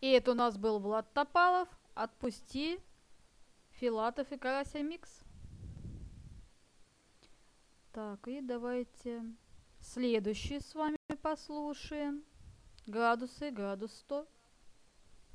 И это у нас был Влад Топалов. Отпусти, Филатов и Карася Микс. Так, и давайте следующий с вами послушаем. Градусы, градус 100.